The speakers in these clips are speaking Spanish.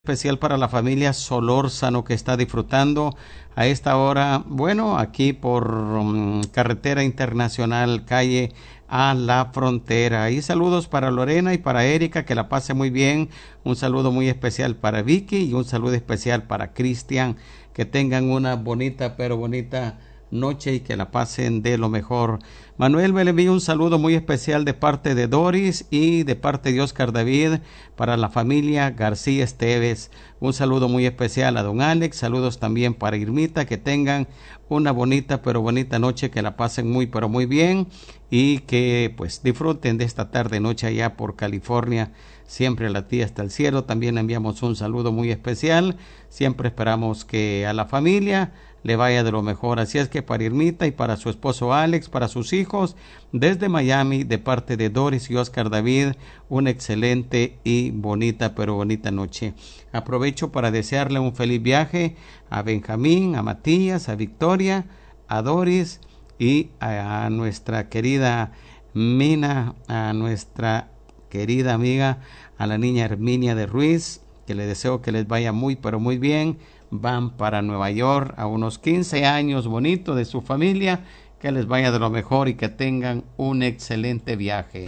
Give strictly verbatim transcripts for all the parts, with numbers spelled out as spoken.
Especial para la familia Solórzano que está disfrutando a esta hora, bueno, aquí por um, carretera internacional, calle a la frontera. Y saludos para Lorena y para Erika, que la pase muy bien. Un saludo muy especial para Vicky y un saludo especial para Cristian. Que tengan una bonita, pero bonita noche y que la pasen de lo mejor. Manuel me le envía un saludo muy especial de parte de Doris y de parte de Oscar David para la familia García Esteves. Un saludo muy especial a don Alex, saludos también para Irmita, que tengan una bonita pero bonita noche, que la pasen muy pero muy bien y que pues disfruten de esta tarde noche allá por California. Siempre la tía hasta el cielo. También enviamos un saludo muy especial. Siempre esperamos que a la familia le vaya de lo mejor. Así es que para Irmita y para su esposo Alex, para sus hijos, desde Miami, de parte de Doris y Oscar David, una excelente y bonita, pero bonita noche. Aprovecho para desearle un feliz viaje a Benjamín, a Matías, a Victoria, a Doris y a, a nuestra querida Mina, a nuestra querida amiga, a la niña Herminia de Ruiz, que le deseo que les vaya muy, pero muy bien. Van para Nueva York a unos quince años bonito de su familia, que les vaya de lo mejor y que tengan un excelente viaje.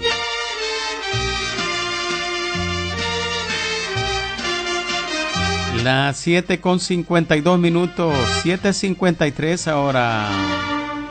Las siete con cincuenta y dos minutos, siete cincuenta y tres ahora.